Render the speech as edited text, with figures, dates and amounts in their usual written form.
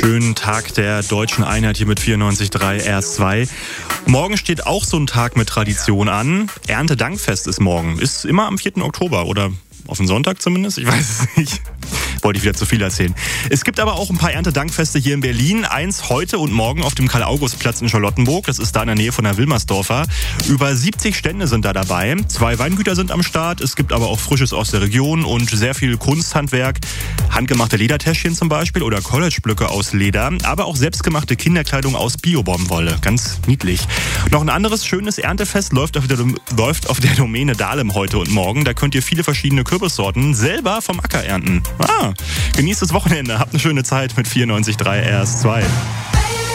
Schönen Tag der deutschen Einheit hier mit 94.3 RS2. Morgen steht auch so ein Tag mit Tradition an. Erntedankfest ist morgen. Ist immer am 4. Oktober oder auf den Sonntag zumindest? Ich weiß es nicht. Wollte ich wieder zu viel erzählen. Es gibt aber auch ein paar Erntedankfeste hier in Berlin. Eins heute und morgen auf dem Karl-August-Platz in Charlottenburg. Das ist da in der Nähe von der Wilmersdorfer. Über 70 Stände sind da dabei. 2 Weingüter sind am Start. Es gibt aber auch Frisches aus der Region und sehr viel Kunsthandwerk. Handgemachte Ledertäschchen zum Beispiel oder College-Blöcke aus Leder. Aber auch selbstgemachte Kinderkleidung aus Bio-Baumwolle. Ganz niedlich. Noch ein anderes schönes Erntefest läuft auf der Domäne Dahlem heute und morgen. Da könnt ihr viele verschiedene Kürbissorten selber vom Acker ernten. Genießt das Wochenende, habt eine schöne Zeit mit 94.3 RS2.